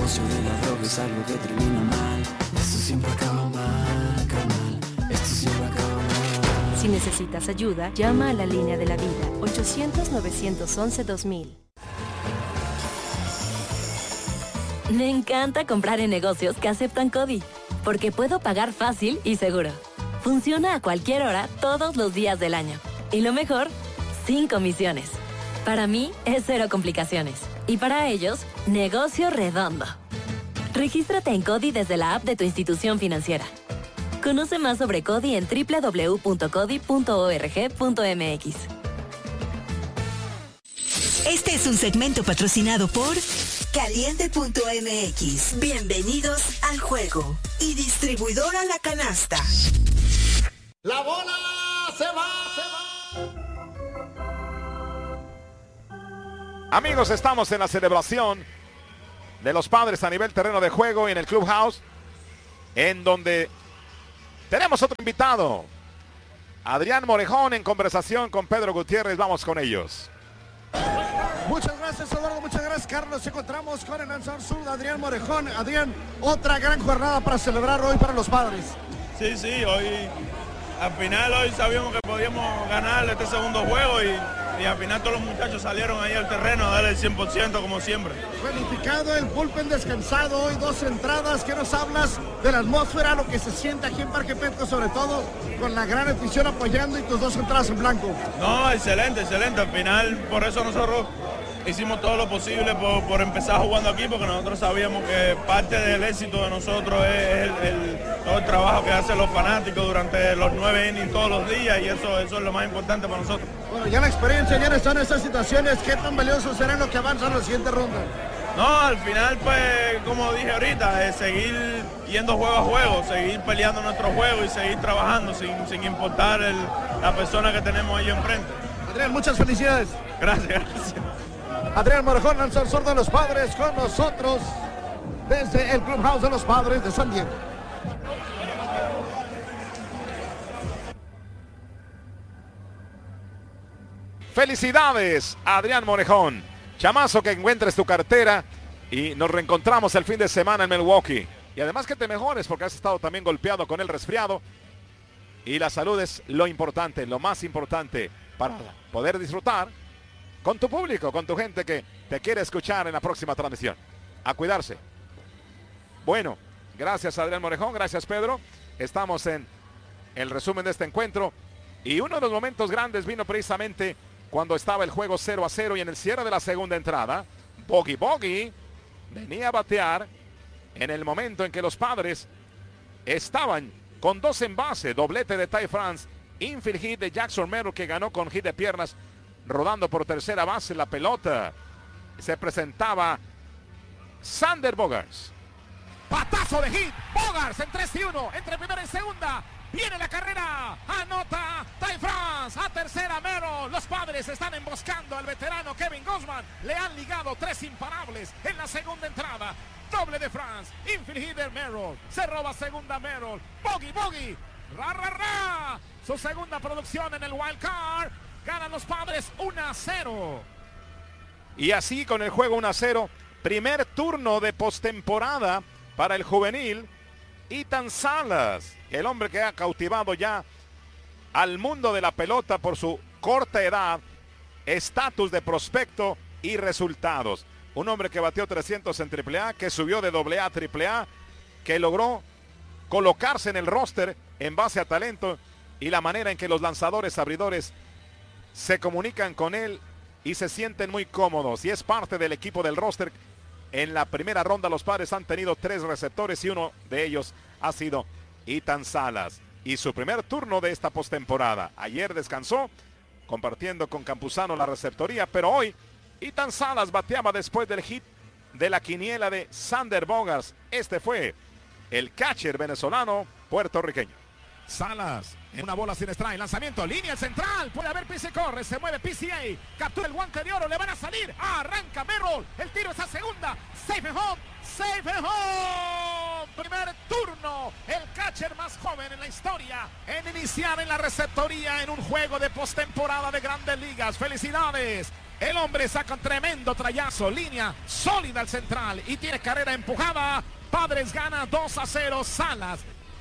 negocio de la droga es algo que termina mal. Esto siempre acaba mal, carnal. Esto siempre acaba mal. Si necesitas ayuda, llama a la línea de la vida, 800-911-2000. Me encanta comprar en negocios que aceptan CODI, porque puedo pagar fácil y seguro. Funciona a cualquier hora, todos los días del año. Y lo mejor, sin comisiones. Para mí, es cero complicaciones. Y para ellos, negocio redondo. Regístrate en CODI desde la app de tu institución financiera. Conoce más sobre CODI en www.codi.org.mx. Este es un segmento patrocinado por Caliente.mx. Bienvenidos al juego. Y distribuidora La Canasta. ¡La bola se va! Amigos, estamos en la celebración de los padres a nivel terreno de juego en el Clubhouse, en donde tenemos otro invitado, Adrián Morejón, en conversación con Pedro Gutiérrez. Vamos con ellos. Muchas gracias, Eduardo. Muchas gracias, Carlos. Nos encontramos con el lanzador sur, Adrián Morejón. Adrián, otra gran jornada para celebrar hoy para los padres. Sí, hoy, al final hoy sabíamos que podíamos ganar este segundo juego y al final todos los muchachos salieron ahí al terreno a darle el 100% como siempre. Planificado, el bullpen descansado hoy, 2 entradas. ¿Qué nos hablas de la atmósfera, lo que se siente aquí en Parque Petco, sobre todo con la gran afición apoyando y tus 2 entradas en blanco? No, excelente. Al final, por eso nosotros hicimos todo lo posible por empezar jugando aquí, porque nosotros sabíamos que parte del éxito de nosotros es todo el trabajo que hacen los fanáticos durante los 9 innings todos los días, y eso es lo más importante para nosotros. Bueno, ya la experiencia, ya están en estas situaciones. ¿Qué tan valiosos serán los que avanzan a la siguiente ronda? No, al final, pues, como dije ahorita, es seguir yendo juego a juego, seguir peleando nuestro juego y seguir trabajando sin importar la persona que tenemos ahí enfrente. Adrián, muchas felicidades. Gracias. Adrián Morejón, lanzador de los padres, con nosotros desde el Clubhouse de los Padres de San Diego. Felicidades, Adrián Morejón. Chamazo, que encuentres tu cartera y nos reencontramos el fin de semana en Milwaukee. Y además que te mejores, porque has estado también golpeado con el resfriado. Y la salud es lo importante, lo más importante para poder disfrutar con tu público, con tu gente que te quiere escuchar en la próxima transmisión. A cuidarse. Bueno, gracias Adrián Morejón, gracias Pedro. Estamos en el resumen de este encuentro. Y uno de los momentos grandes vino precisamente cuando estaba el juego 0-0 y en el cierre de la segunda entrada, Bogey venía a batear en el momento en que los padres estaban con 2 en base, doblete de Ty France, infield hit de Jackson Merrill, que ganó con hit de piernas, rodando por tercera base. La pelota se presentaba Xander Bogaerts. Patazo de hit, Bogaerts en 3-1, entre primera y segunda. Viene la carrera, anota Ty France, a tercera Merrill. Los padres están emboscando al veterano Kevin Gausman. Le han ligado 3 imparables en la segunda entrada. Doble de France, infield hit de Merrill. Se roba segunda Merrill. Bogey. Ra. Su segunda producción en el wild card. Ganan los padres 1-0. Y así con el juego 1-0, primer turno de postemporada para el juvenil Ethan Salas, el hombre que ha cautivado ya al mundo de la pelota por su corta edad, estatus de prospecto y resultados. Un hombre que batió 300 en AAA, que subió de AA a AAA, que logró colocarse en el roster en base a talento y la manera en que los lanzadores abridores se comunican con él y se sienten muy cómodos, y es parte del equipo del roster. En la primera ronda los padres han tenido 3 receptores y uno de ellos ha sido Ethan Salas, y su primer turno de esta postemporada. Ayer descansó compartiendo con Campuzano la receptoría, pero hoy Ethan Salas bateaba después del hit de la quiniela de Xander Bogaerts. Este fue el catcher venezolano puertorriqueño. Salas en una bola sin strike, lanzamiento, línea central, puede haber pise, corre, se mueve PCA, captura el guante de oro, le van a salir, arranca Merrill, el tiro es a segunda, safe and home, primer turno, el catcher más joven en la historia en iniciar en la receptoría en un juego de postemporada de Grandes Ligas. Felicidades El hombre saca un tremendo trayazo, línea sólida al central y tiene carrera empujada. Padres gana 2-0 Salas.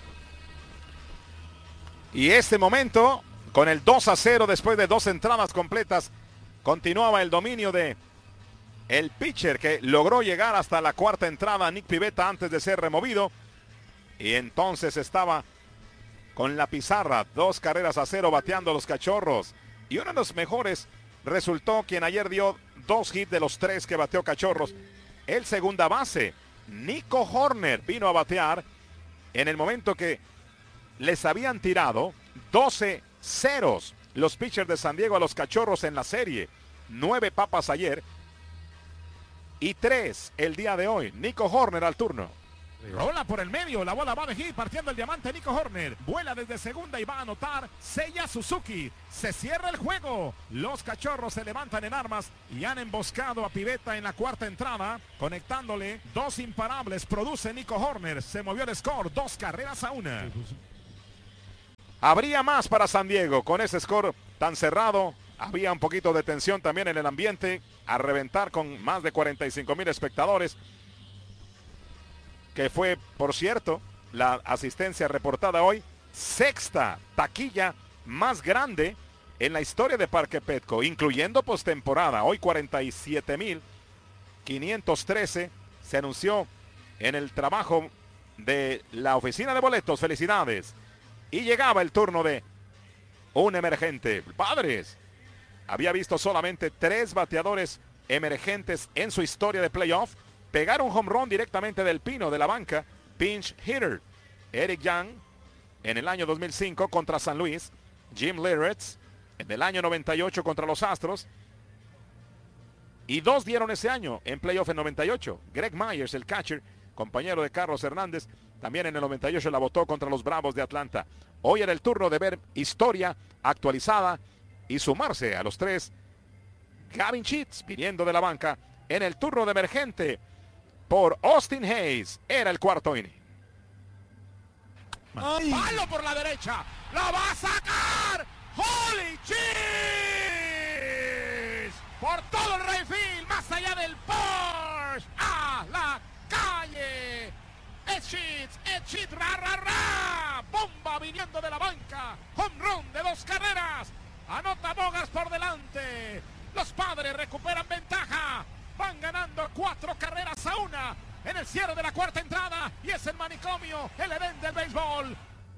Y este momento, con el 2-0 después de 2 entradas completas, continuaba el dominio de el pitcher que logró llegar hasta la cuarta entrada, Nick Pivetta, antes de ser removido. Y entonces estaba con la pizarra, 2-0 bateando los Cachorros. Y uno de los mejores resultó quien ayer dio 2 hits de los 3 que bateó Cachorros. El segunda base, Nico Hoerner, vino a batear en el momento que les habían tirado 12 ceros los pitchers de San Diego a los Cachorros en la serie. 9 papas ayer y 3 el día de hoy. Nico Hoerner al turno. Rola por el medio, la bola va de hit, partiendo el diamante Nico Hoerner. Vuela desde segunda y va a anotar Seiya Suzuki. Se cierra el juego. Los Cachorros se levantan en armas y han emboscado a Pivetta en la cuarta entrada, conectándole 2 imparables. Produce Nico Hoerner. Se movió el score, 2-1. Habría más para San Diego con ese score tan cerrado. Había un poquito de tensión también en el ambiente, a reventar con más de 45,000 espectadores. Que fue, por cierto, la asistencia reportada hoy, 6ª taquilla más grande en la historia de Parque Petco, incluyendo postemporada. Hoy 47,513 se anunció en el trabajo de la oficina de boletos. Felicidades. Y llegaba el turno de un emergente. Padres había visto solamente 3 bateadores emergentes en su historia de playoff pegar un home run directamente del pino de la banca, pinch hitter. Eric Young en el año 2005 contra San Luis, Jim Leyritz en el año 98 contra los Astros, y 2 dieron ese año en playoff en 98. Greg Myers, el catcher, compañero de Carlos Hernández, también en el 98 la botó contra los Bravos de Atlanta. Hoy era el turno de ver historia actualizada y sumarse a los 3. Gavin Sheets, viniendo de la banca, en el turno de emergente por Austin Hayes. Era el cuarto inning. Palo por la derecha. ¡La va a sacar! ¡Holy Cheese! Por todo el right field, más allá del Porsche. ¡A la calle! ¡Es Sheets! ¡Ra, ra, ra! ¡Bomba viniendo de la banca! ¡Home run de 2 carreras! Anota Bogaerts por delante. Los Padres recuperan ventaja. Van ganando 4-1 en el cierre de la cuarta entrada. Y es el manicomio, el Edén del béisbol.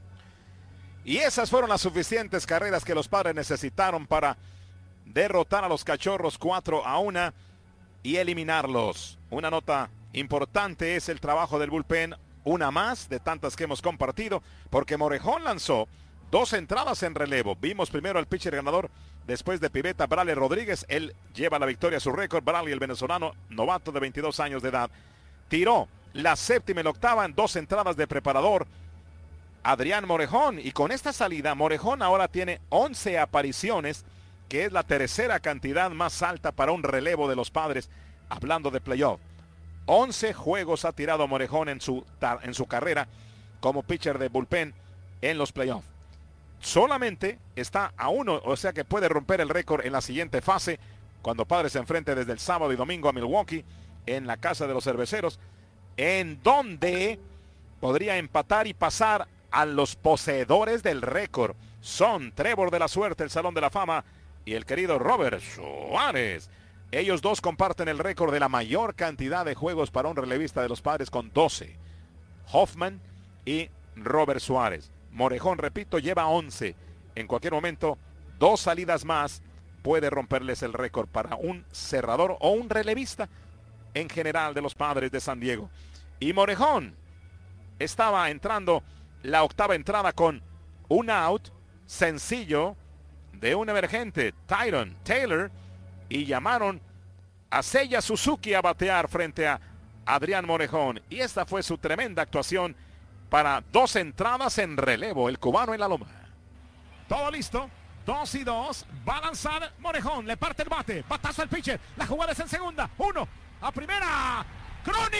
Y esas fueron las suficientes carreras que los Padres necesitaron para derrotar a los Cachorros 4-1 y eliminarlos. Una nota importante es el trabajo del bullpen. Una más de tantas que hemos compartido, porque Morejón lanzó 2 entradas en relevo. Vimos primero al pitcher ganador después de Pivetta, Bradley Rodríguez. Él lleva la victoria a su récord. Bradley, el venezolano, novato de 22 años de edad, tiró la 7ª y la 8ª en 2 entradas de preparador. Adrián Morejón, y con esta salida Morejón ahora tiene 11 apariciones, que es la 3ª cantidad más alta para un relevo de los Padres, hablando de playoff. 11 juegos ha tirado Morejón en su carrera como pitcher de bullpen en los playoffs. Solamente está a 1, o sea que puede romper el récord en la siguiente fase, cuando Padres se enfrente desde el sábado y domingo a Milwaukee, en la casa de los Cerveceros, en donde podría empatar y pasar a los poseedores del récord. Son Trevor de la Suerte, el Salón de la Fama, y el querido Robert Suárez. Ellos dos comparten el récord de la mayor cantidad de juegos para un relevista de los Padres, con 12. Hoffman y Robert Suárez. Morejón, repito, lleva 11. En cualquier momento, 2 salidas más puede romperles el récord para un cerrador o un relevista en general de los Padres de San Diego. Y Morejón estaba entrando la 8ª entrada con un out sencillo de un emergente, Tyron Taylor, y llamaron a Seiya Suzuki a batear frente a Adrián Morejón. Y esta fue su tremenda actuación para 2 entradas en relevo, el cubano en la loma. Todo listo. 2-2. Va a lanzar Morejón. Le parte el bate. Batazo al pitcher. La jugada es en segunda. 1 a primera. Crony.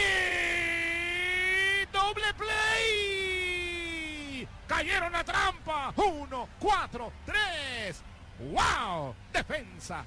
Doble play. Cayeron la trampa. 1, 4, 3. ¡Wow! Defensa.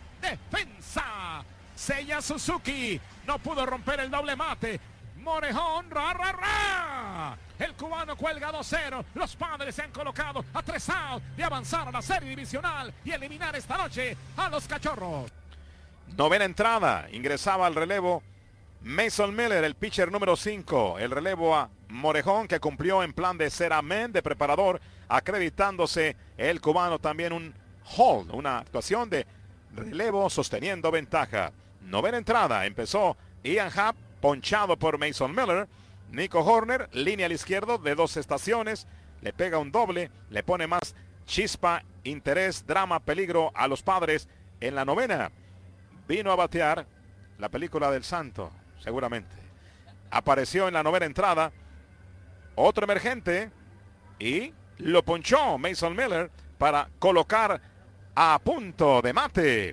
Seiya Suzuki. No pudo romper el doble mate. Morejón, ra. El cubano cuelga 2-0. Los Padres se han colocado a 3 outs de avanzar a la serie divisional y eliminar esta noche a los Cachorros. Novena entrada. Ingresaba al relevo Mason Miller, el pitcher número 5. El relevo a Morejón, que cumplió en plan de ceramen de preparador, acreditándose el cubano también un hold, una actuación de relevo sosteniendo ventaja. Novena entrada. Empezó Ian Happ, ponchado por Mason Miller. Nico Horner, línea al izquierdo de 2 estaciones, le pega un doble, le pone más chispa, interés, drama, peligro a los Padres. En la novena vino a batear la película del Santo, seguramente. Apareció en la novena entrada otro emergente y lo ponchó Mason Miller para colocar a punto de mate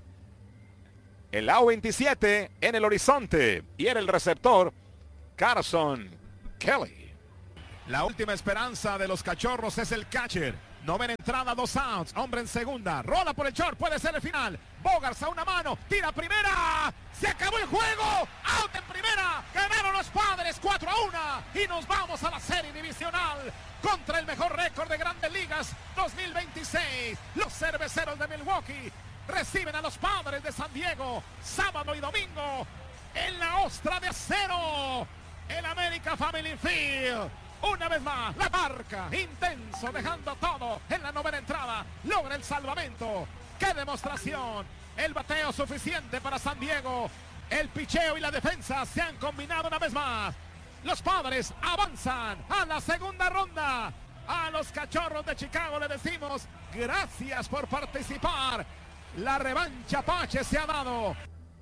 el out 27 en el horizonte, y era el receptor Carson Kelly. La última esperanza de los Cachorros es el catcher. Novena entrada, 2 outs, hombre en segunda, rola por el short, puede ser el final. Bogaerts a una mano, tira primera, se acabó el juego, out en primera, ganaron los Padres 4-1 y nos vamos a la serie divisional contra el mejor récord de Grandes Ligas 2026. Los Cerveceros de Milwaukee reciben a los Padres de San Diego sábado y domingo en la Ostra de Acero, el America Family Field. Una vez más, la marca, intenso, dejando todo en la novena entrada. Logra el salvamento. ¡Qué demostración! El bateo suficiente para San Diego. El picheo y la defensa se han combinado una vez más. Los Padres avanzan a la segunda ronda. A los Cachorros de Chicago le decimos gracias por participar. La revancha Apache se ha dado.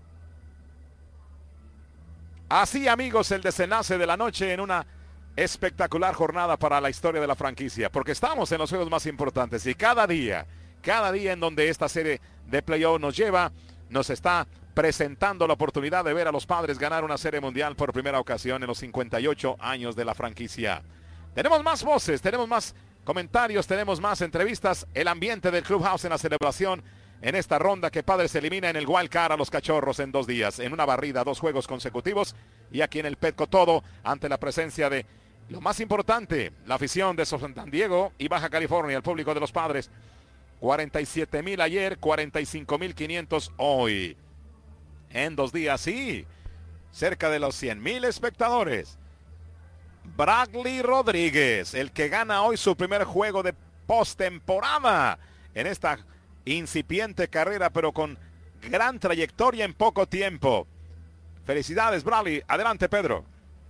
Así, amigos, el desenlace de la noche en una espectacular jornada para la historia de la franquicia, porque estamos en los juegos más importantes y cada día en donde esta serie de playoff nos lleva, nos está presentando la oportunidad de ver a los Padres ganar una serie mundial por primera ocasión en los 58 años de la franquicia. Tenemos más voces, tenemos más comentarios, tenemos más entrevistas, el ambiente del Clubhouse en la celebración en esta ronda que Padres elimina en el Wild Card a los Cachorros en 2 días, en una barrida, 2 juegos consecutivos, y aquí en el Petco todo ante la presencia de lo más importante, la afición de San Diego y Baja California, el público de los Padres. 47,000 ayer, 45,500 hoy. En 2 días, sí, cerca de los 100,000 espectadores. Bradley Rodríguez, el que gana hoy su primer juego de postemporada en esta incipiente carrera, pero con gran trayectoria en poco tiempo. Felicidades, Bradley. Adelante, Pedro.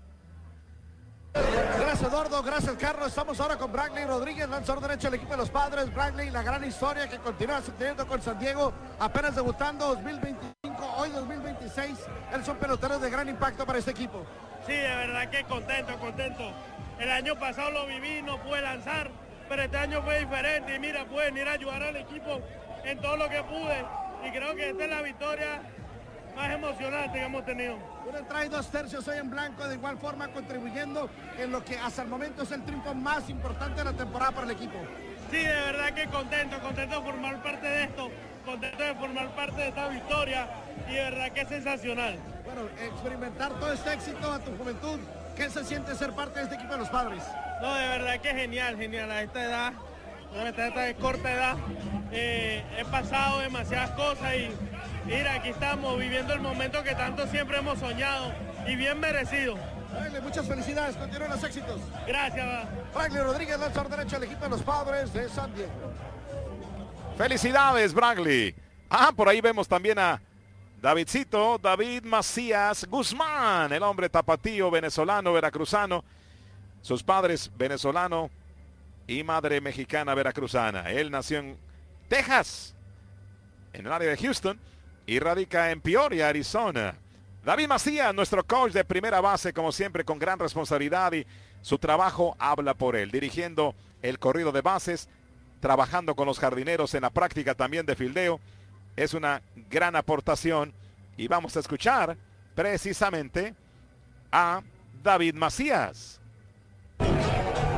Gracias, Eduardo. Gracias, Carlos. Estamos ahora con Bradley Rodríguez, lanzador derecho del equipo de los Padres. Bradley, la gran historia que continúa teniendo con San Diego, apenas debutando 2025, hoy 2026. Él son peloteros de gran impacto para este equipo. Sí, de verdad que contento. El año pasado lo viví, no pude lanzar, pero este año fue diferente y mira, pude venir a ayudar al equipo en todo lo que pude y creo que esta es la victoria más emocionante que hemos tenido. Una entrada y 2 tercios hoy en blanco, de igual forma contribuyendo en lo que hasta el momento es el triunfo más importante de la temporada para el equipo. Sí, de verdad que contento de formar parte de esto, contento de formar parte de esta victoria y de verdad que es sensacional. Bueno, experimentar todo este éxito a tu juventud, ¿qué se siente ser parte de este equipo de los Padres? No, de verdad que genial, a esta edad, esta corta edad, he pasado demasiadas cosas y mira, aquí estamos viviendo el momento que tanto siempre hemos soñado y bien merecido. Bradley, muchas felicidades, continúen los éxitos. Gracias. Bradley Rodríguez, lanzador derecho del equipo de los Padres de San Diego. Felicidades, Bradley. Por ahí vemos también a David Macías Guzmán, el hombre tapatío, venezolano, veracruzano. Sus padres venezolano y madre mexicana veracruzana. Él nació en Texas, en el área de Houston, y radica en Peoria, Arizona. David Macías, nuestro coach de primera base, como siempre, con gran responsabilidad, y su trabajo habla por él, dirigiendo el corrido de bases, trabajando con los jardineros en la práctica también de fildeo. Es una gran aportación y vamos a escuchar precisamente a David Macías. Gracias,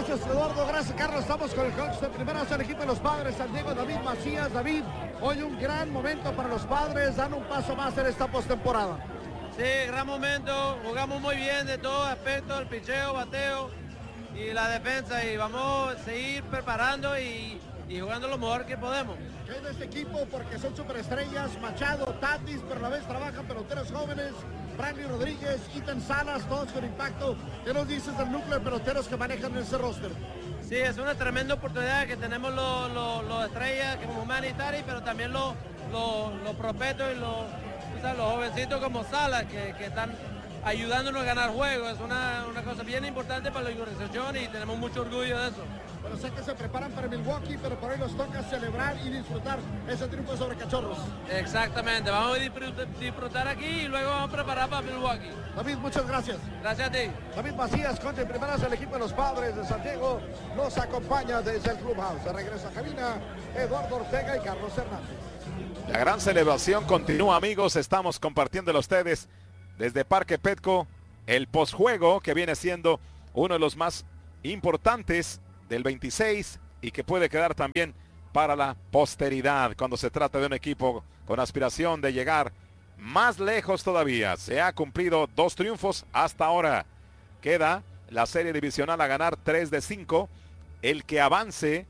Gracias, Eduardo. Gracias, Carlos. Estamos con el coach de primera del equipo de los Padres, San Diego, David Macías. David, hoy un gran momento para los Padres, dan un paso más en esta postemporada. Sí, gran momento. Jugamos muy bien de todos aspectos, el picheo, bateo y la defensa. Y vamos a seguir preparando y jugando lo mejor que podemos. ¿Qué hay de este equipo? Porque son superestrellas, Machado, Tatis, pero a la vez trabajan peloteros jóvenes, Brantley Rodríguez, Ethan Salas, todos con impacto. ¿Qué nos dices del núcleo de peloteros que manejan ese roster? Sí, es una tremenda oportunidad que tenemos los estrellas como Manny Tari, pero también los prospectos y los jovencitos como Salas que están ayudándonos a ganar juegos. Es una cosa bien importante para la organización y tenemos mucho orgullo de eso. Bueno, sé que se preparan para Milwaukee, pero por hoy nos toca celebrar y disfrutar ese triunfo sobre Cachorros. Exactamente, vamos a disfrutar aquí y luego vamos a preparar para Milwaukee. David, muchas gracias. Gracias a ti. David Macías, coach de primeras del equipo de los Padres de San Diego, nos acompaña desde el Clubhouse. De regreso a cabina, Eduardo Ortega y Carlos Hernández. La gran celebración continúa, amigos. Estamos compartiendo a ustedes desde Parque Petco el postjuego que viene siendo uno de los más importantes del 26 y que puede quedar también para la posteridad cuando se trata de un equipo con aspiración de llegar más lejos todavía. Se ha cumplido 2 triunfos hasta ahora. Queda la serie divisional a ganar 3 de 5. El que avance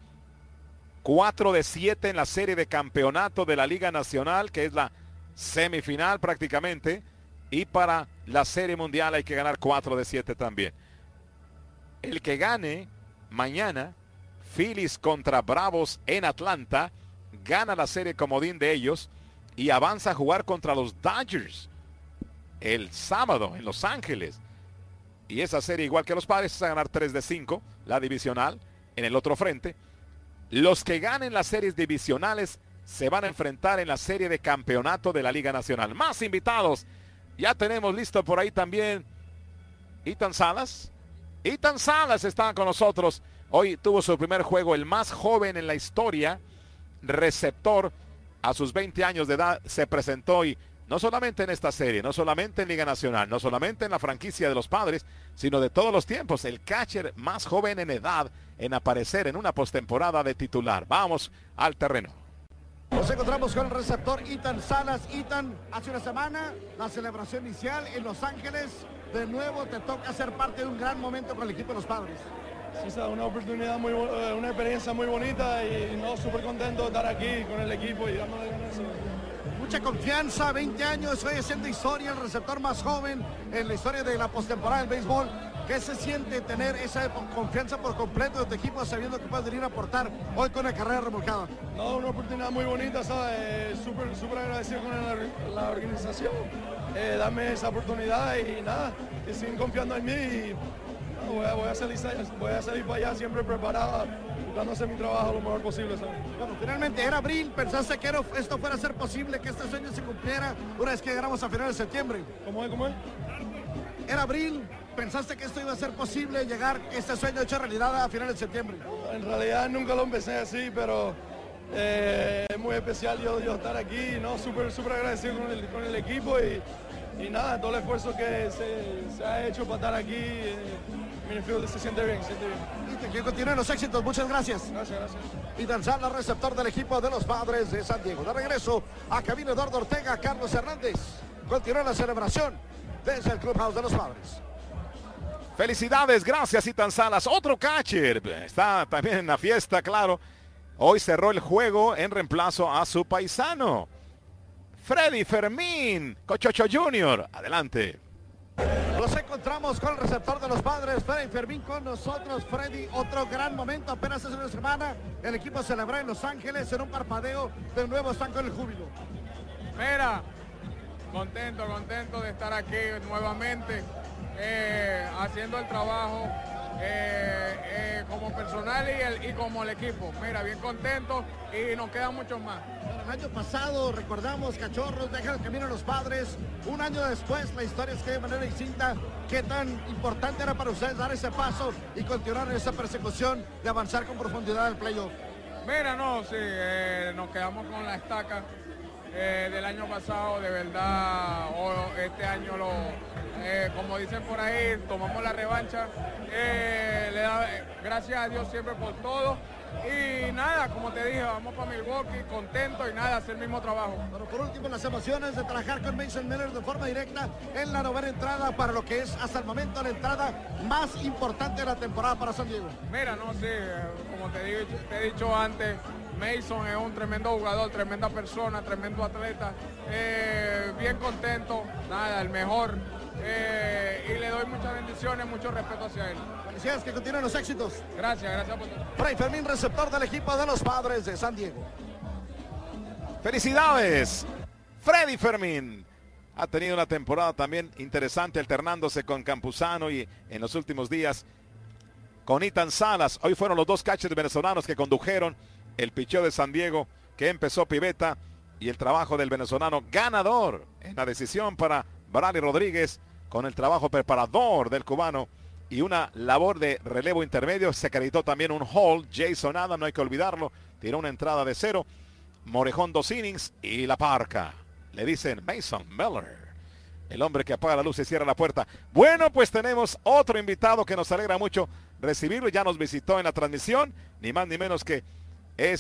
4 de 7 en la serie de campeonato de la Liga Nacional, que es la semifinal prácticamente. Y para la serie mundial hay que ganar 4 de 7 también. El que gane mañana, Phillies contra Bravos en Atlanta, gana la serie comodín de ellos y avanza a jugar contra los Dodgers el sábado en Los Ángeles. Y esa serie, igual que los Padres, es a ganar 3 de 5, la divisional. En el otro frente, los que ganen las series divisionales se van a enfrentar en la serie de campeonato de la Liga Nacional. Más invitados. Ya tenemos listo por ahí también Ethan Salas. Ethan Salas está con nosotros. Hoy tuvo su primer juego, el más joven en la historia, receptor a sus 20 años de edad, se presentó y no solamente en esta serie, no solamente en Liga Nacional, no solamente en la franquicia de los Padres, sino de todos los tiempos, el catcher más joven en edad en aparecer en una postemporada de titular. Vamos al terreno. Nos encontramos con el receptor Ethan Salas. Ethan, hace una semana la celebración inicial en Los Ángeles. De nuevo te toca ser parte de un gran momento con el equipo de los Padres. Sí, es una oportunidad una experiencia muy bonita y no súper contento de estar aquí con el equipo y dándole con eso. Mucha confianza, 20 años, hoy haciendo historia, el receptor más joven en la historia de la postemporada del béisbol. ¿Qué se siente tener esa confianza por completo de tu equipo sabiendo que puedes venir a aportar hoy con la carrera remolcada? No, una oportunidad muy bonita, ¿sabes? Súper agradecido con la organización. Dame esa oportunidad y nada, que siguen confiando en mí y voy a salir para allá siempre preparado, buscando hacer mi trabajo lo mejor posible, ¿sabes? Bueno, finalmente era abril, ¿pensaste que esto fuera a ser posible, que este sueño se cumpliera una vez que llegáramos a finales de septiembre? ¿Cómo es? Era abril, ¿pensaste que esto iba a ser posible, llegar este sueño hecho realidad a finales de septiembre? En realidad nunca lo empecé así, pero es muy especial yo estar aquí, ¿no? Súper agradecido con el equipo y nada, todo el esfuerzo que se ha hecho para estar aquí, Minfield se siente bien. Y que continúen los éxitos, muchas gracias. Gracias. Ethan Salas, receptor del equipo de los Padres de San Diego. De regreso a cabina, Eduardo Ortega, Carlos Hernández. Continúa la celebración desde el Clubhouse de los Padres. Felicidades, gracias Ethan Salas. Otro catcher, está también en la fiesta, claro. Hoy cerró el juego en reemplazo a su paisano, Freddy Fermín, Cochocho Jr. Adelante. Nos encontramos con el receptor de los Padres, Freddy Fermín, con nosotros. Freddy, otro gran momento, apenas hace una semana el equipo celebró en Los Ángeles en un parpadeo, de nuevo están con el júbilo. Mira, contento de estar aquí nuevamente, haciendo el trabajo como personal y como el equipo. Mira, bien contento y nos quedan muchos más. El año pasado, recordamos, Cachorros dejan el camino a los Padres. Un año después, la historia es que de manera distinta. ¿Qué tan importante era para ustedes dar ese paso y continuar en esa persecución de avanzar con profundidad al playoff? Mira, no, sí, nos quedamos con la estaca. del año pasado, de verdad, este año como dicen por ahí, tomamos la revancha. Gracias a Dios siempre por todo. Y nada, como te dije, vamos para Milwaukee, contento y nada, hacer el mismo trabajo. Pero por último, las emociones de trabajar con Mason Miller de forma directa en la novena entrada para lo que es hasta el momento la entrada más importante de la temporada para San Diego. Mira, no sé, como te he dicho antes, Mason es un tremendo jugador, tremenda persona, tremendo atleta, bien contento, nada, el mejor, y le doy muchas bendiciones, mucho respeto hacia él. Felicidades, que continúen los éxitos. Gracias por todo. Fray Fermín, receptor del equipo de los Padres de San Diego. Felicidades, Freddy Fermín. Ha tenido una temporada también interesante alternándose con Campuzano y en los últimos días con Ethan Salas. Hoy fueron los dos catchers venezolanos que condujeron el picheo de San Diego, que empezó Pivetta, y el trabajo del venezolano ganador en la decisión para Bradley Rodríguez, con el trabajo preparador del cubano y una labor de relevo intermedio. Se acreditó también un hold. Jason Adam, no hay que olvidarlo, tiró una entrada de 0. Morejón 2 innings y la parca. Le dicen Mason Miller, el hombre que apaga la luz y cierra la puerta. Bueno, pues tenemos otro invitado que nos alegra mucho recibirlo. Ya nos visitó en la transmisión, ni más ni menos que